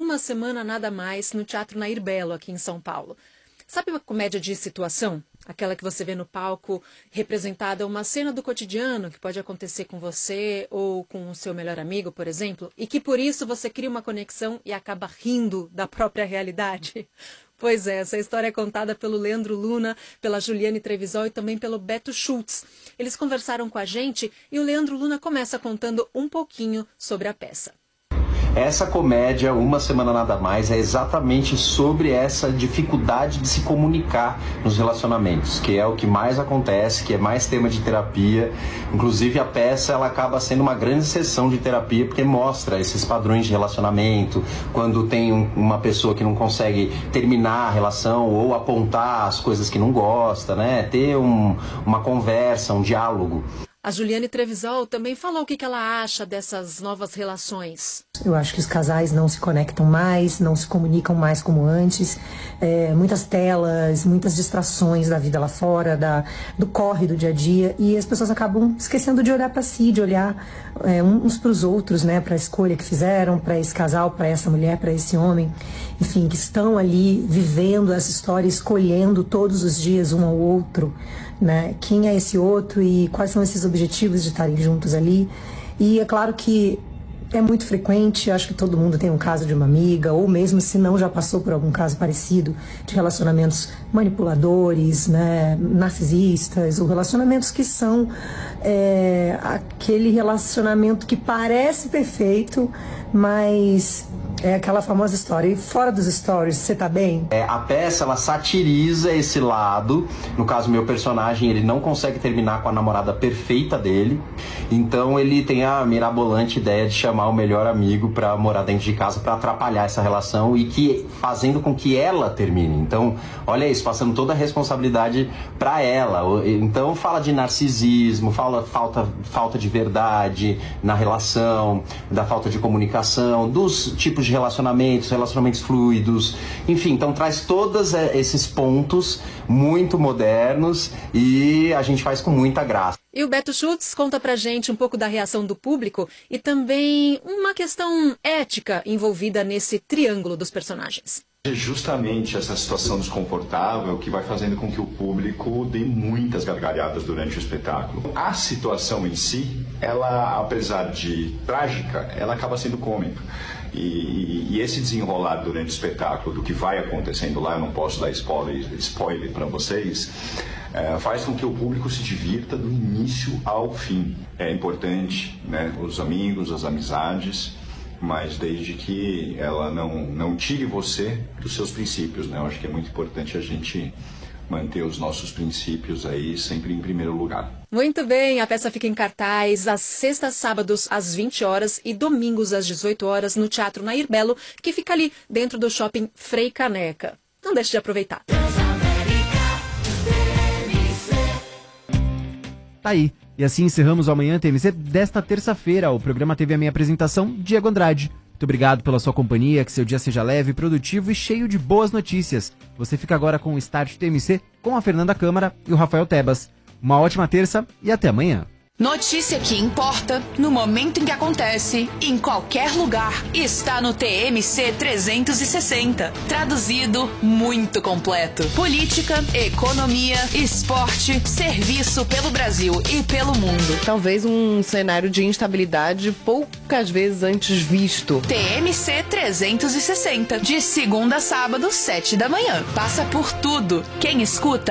Uma Semana Nada Mais no Teatro Nair Belo, aqui em São Paulo. Sabe uma comédia de situação? Aquela que você vê no palco representada uma cena do cotidiano que pode acontecer com você ou com o seu melhor amigo, por exemplo, e que por isso você cria uma conexão e acaba rindo da própria realidade? Pois é, essa história é contada pelo Leandro Luna, pela Juliane Trevisol e também pelo Beto Schultz. Eles conversaram com a gente e o Leandro Luna começa contando um pouquinho sobre a peça. Essa comédia, Uma Semana Nada Mais, é exatamente sobre essa dificuldade de se comunicar nos relacionamentos, que é o que mais acontece, que é mais tema de terapia. Inclusive a peça ela acaba sendo uma grande sessão de terapia, porque mostra esses padrões de relacionamento, quando tem uma pessoa que não consegue terminar a relação ou apontar as coisas que não gosta, né? Ter uma conversa, um diálogo. A Juliane Trevisol também falou o que ela acha dessas novas relações. Eu acho que os casais não se conectam mais, não se comunicam mais como antes. Muitas telas, muitas distrações da vida lá fora, do corre do dia a dia. E as pessoas acabam esquecendo de olhar para si, de olhar uns para os outros, né? Para a escolha que fizeram, para esse casal, para essa mulher, para esse homem. Enfim, que estão ali vivendo essa história, escolhendo todos os dias um ao outro, né? Quem é esse outro e quais são esses objetivos de estarem juntos ali. E é claro que é muito frequente, acho que todo mundo tem um caso de uma amiga, ou mesmo se não já passou por algum caso parecido, de relacionamentos manipuladores, né, narcisistas, ou relacionamentos que são aquele relacionamento que parece perfeito, mas é aquela famosa história. E fora dos stories, você tá bem? A peça, ela satiriza esse lado. No caso, meu personagem, ele não consegue terminar com a namorada perfeita dele. Então, ele tem a mirabolante ideia de chamar o melhor amigo pra morar dentro de casa, pra atrapalhar essa relação e fazendo com que ela termine. Então, olha isso, passando toda a responsabilidade pra ela. Então, fala de narcisismo, fala falta de verdade na relação, da falta de comunicação, dos tipos de relacionamentos fluidos, enfim, então traz todos esses pontos muito modernos e a gente faz com muita graça. E o Beto Schultz conta pra gente um pouco da reação do público e também uma questão ética envolvida nesse triângulo dos personagens. É justamente essa situação desconfortável que vai fazendo com que o público dê muitas gargalhadas durante o espetáculo. A situação em si, ela, apesar de trágica, ela acaba sendo cômica. E esse desenrolar durante o espetáculo do que vai acontecendo lá, eu não posso dar spoiler para vocês, faz com que o público se divirta do início ao fim. É importante, né, os amigos, as amizades, mas desde que ela não tire você dos seus princípios, né? Eu acho que é muito importante a gente manter os nossos princípios aí sempre em primeiro lugar. Muito bem, a peça fica em cartaz às sextas, sábados às 20 horas e domingos às 18 horas no Teatro Nair Belo, que fica ali dentro do shopping Frei Caneca. Não deixe de aproveitar. Tá aí. E assim encerramos o Amanhã TMC desta terça-feira. O programa teve a minha apresentação, Diego Andrade. Muito obrigado pela sua companhia, que seu dia seja leve, produtivo e cheio de boas notícias. Você fica agora com o Start TMC com a Fernanda Câmara e o Rafael Tebas. Uma ótima terça e até amanhã. Notícia que importa, no momento em que acontece, em qualquer lugar, está no TMC 360. Traduzido, muito completo. Política, economia, esporte, serviço pelo Brasil e pelo mundo. Talvez um cenário de instabilidade poucas vezes antes visto. TMC 360, de segunda a sábado, 7 da manhã. Passa por tudo. Quem escuta